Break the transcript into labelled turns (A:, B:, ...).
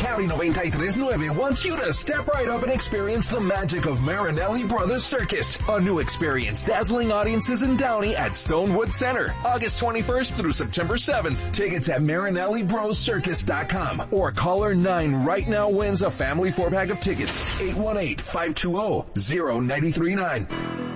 A: Cali 93.9 wants you to step right up and experience the magic of Marinelli Brothers Circus. A new experience, dazzling audiences in Downey at Stonewood Center, August 21st through September 7th. Tickets at MarinelliBrosCircus.com or caller 9 right now wins a family 4-pack of tickets. 818-520-0939.